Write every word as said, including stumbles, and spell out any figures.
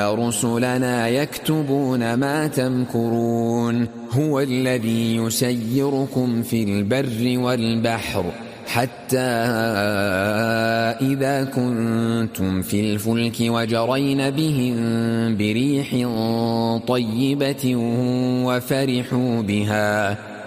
رسلنا يكتبون ما تمكرون هو الذي يسيركم في البر والبحر حتى إذا كنتم في الفلك وجرين بهم بريح طيبة وفرحوا بها